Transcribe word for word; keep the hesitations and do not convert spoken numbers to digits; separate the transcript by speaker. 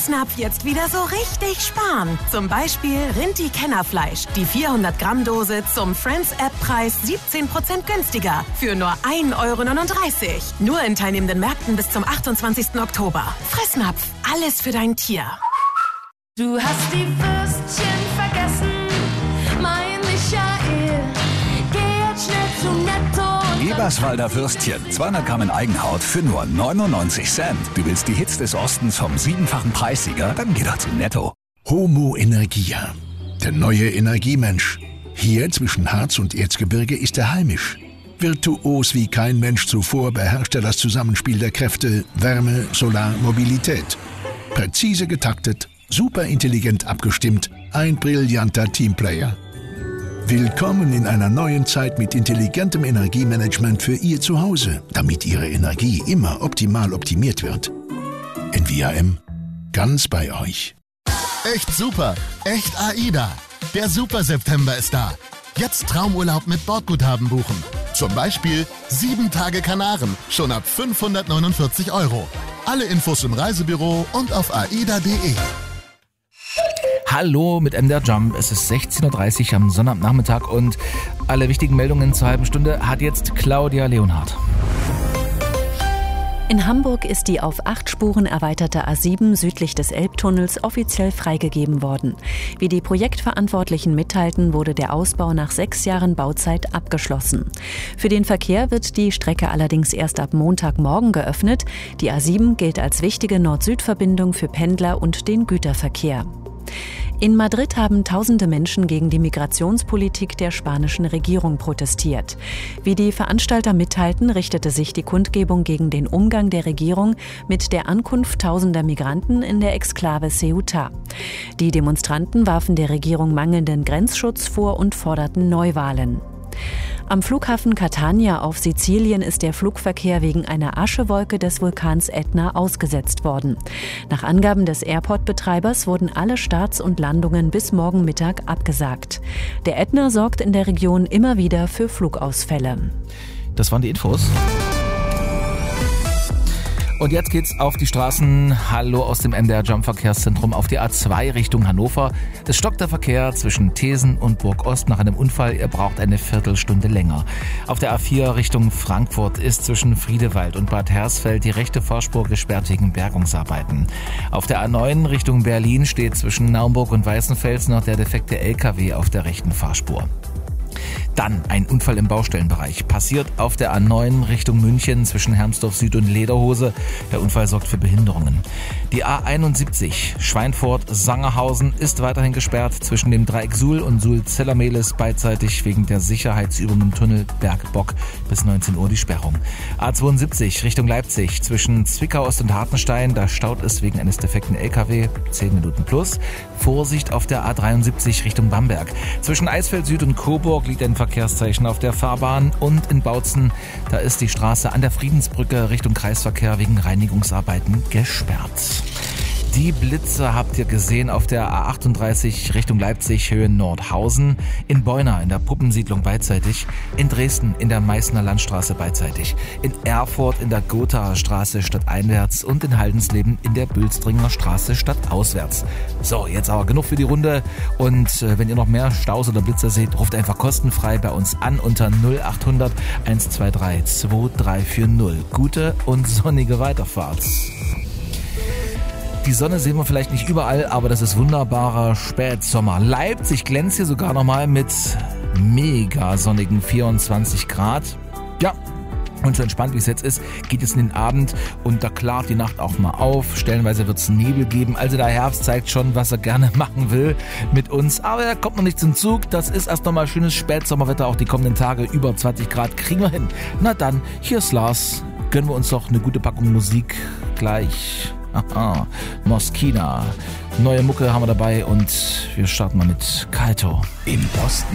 Speaker 1: Fressnapf jetzt wieder so richtig sparen. Zum Beispiel Rinti-Kennerfleisch. Die vierhundert Gramm Dose zum Friends-App-Preis siebzehn Prozent günstiger. Für nur ein Euro neununddreißig. Nur in teilnehmenden Märkten bis zum achtundzwanzigsten Oktober. Fressnapf. Alles für dein Tier.
Speaker 2: Du hast die Würstchen vergessen, mein Michael. Geh jetzt schnell zu Netto.
Speaker 3: Eberswalder Würstchen, zweihundert Gramm in Eigenhaut für nur neunundneunzig Cent. Du willst die Hits des Ostens vom siebenfachen Preissieger? Dann geh doch zu Netto.
Speaker 4: Homo Energia, der neue Energiemensch. Hier zwischen Harz und Erzgebirge ist er heimisch. Virtuos wie kein Mensch zuvor beherrscht er das Zusammenspiel der Kräfte Wärme, Solar, Mobilität. Präzise getaktet, super intelligent abgestimmt, ein brillanter Teamplayer. Willkommen in einer neuen Zeit mit intelligentem Energiemanagement für Ihr Zuhause, damit Ihre Energie immer optimal optimiert wird. N V A M, ganz bei euch.
Speaker 5: Echt super, echt AIDA. Der Super September ist da. Jetzt Traumurlaub mit Bordguthaben buchen. Zum Beispiel sieben Tage Kanaren, schon ab fünfhundertneunundvierzig Euro. Alle Infos im Reisebüro und auf aida punkt de.
Speaker 6: Hallo mit M D R Jump. Es ist sechzehn Uhr dreißig am Sonnabendnachmittag und alle wichtigen Meldungen zur halben Stunde hat jetzt Claudia Leonhardt.
Speaker 7: In Hamburg ist die auf acht Spuren erweiterte A sieben südlich des Elbtunnels offiziell freigegeben worden. Wie die Projektverantwortlichen mitteilten, wurde der Ausbau nach sechs Jahren Bauzeit abgeschlossen. Für den Verkehr wird die Strecke allerdings erst ab Montagmorgen geöffnet. Die A sieben gilt als wichtige Nord-Süd-Verbindung für Pendler und den Güterverkehr. In Madrid haben tausende Menschen gegen die Migrationspolitik der spanischen Regierung protestiert. Wie die Veranstalter mitteilten, richtete sich die Kundgebung gegen den Umgang der Regierung mit der Ankunft tausender Migranten in der Exklave Ceuta. Die Demonstranten warfen der Regierung mangelnden Grenzschutz vor und forderten Neuwahlen. Am Flughafen Catania auf Sizilien ist der Flugverkehr wegen einer Aschewolke des Vulkans Ätna ausgesetzt worden. Nach Angaben des Airport-Betreibers wurden alle Starts und Landungen bis morgen Mittag abgesagt. Der Ätna sorgt in der Region immer wieder für Flugausfälle.
Speaker 6: Das waren die Infos. Und jetzt geht's auf die Straßen. Hallo aus dem M D R Jump Verkehrszentrum auf die A zwei Richtung Hannover. Es stockt der Verkehr zwischen Thesen und Burg Ost nach einem Unfall. Ihr braucht eine Viertelstunde länger. Auf der A vier Richtung Frankfurt ist zwischen Friedewald und Bad Hersfeld die rechte Fahrspur gesperrt wegen Bergungsarbeiten. Auf der A neun Richtung Berlin steht zwischen Naumburg und Weißenfels noch der defekte L K W auf der rechten Fahrspur. Dann ein Unfall im Baustellenbereich. Passiert auf der A neun Richtung München zwischen Hermsdorf Süd und Lederhose. Der Unfall sorgt für Behinderungen. Die A einundsiebzig Schweinfurt-Sangerhausen ist weiterhin gesperrt zwischen dem Dreieck Suhl und Suhl-Zellermehlis beidseitig wegen der Sicherheitsübung im Tunnel Bergbock bis neunzehn Uhr die Sperrung. A zweiundsiebzig Richtung Leipzig zwischen Zwickau Ost und Hartenstein. Da staut es wegen eines defekten L K W zehn Minuten plus. Vorsicht auf der A dreiundsiebzig Richtung Bamberg. Zwischen Eisfeld Süd und Coburg liegt ein Verkehrszeichen auf der Fahrbahn und in Bautzen, da ist die Straße an der Friedensbrücke Richtung Kreisverkehr wegen Reinigungsarbeiten gesperrt. Die Blitze habt ihr gesehen auf der A achtunddreißig Richtung Leipzig, Höhe Nordhausen, in Beuna in der Puppensiedlung beidseitig, in Dresden in der Meißner Landstraße beidseitig, in Erfurt in der Gothaer Straße stadteinwärts und in Haldensleben in der Bülstringer Straße stadtauswärts. So, jetzt aber genug für die Runde und äh, wenn ihr noch mehr Staus oder Blitzer seht, ruft einfach kostenfrei bei uns an unter null achthundert hundertzweiundzwanzig zweitausenddreihundertvierzig. Gute und sonnige Weiterfahrt. Die Sonne sehen wir vielleicht nicht überall, aber das ist wunderbarer Spätsommer. Leipzig glänzt hier sogar nochmal mit mega sonnigen vierundzwanzig Grad. Ja, und so entspannt wie es jetzt ist, geht es in den Abend und da klart die Nacht auch mal auf. Stellenweise wird es Nebel geben. Also der Herbst zeigt schon, was er gerne machen will mit uns. Aber er kommt noch nicht zum Zug. Das ist erst nochmal schönes Spätsommerwetter. Auch die kommenden Tage über zwanzig Grad kriegen wir hin. Na dann, hier ist Lars. Gönnen wir uns doch eine gute Packung Musik gleich. Aha, Moskina. Neue Mucke haben wir dabei und wir starten mal mit Kaito.
Speaker 3: Im Osten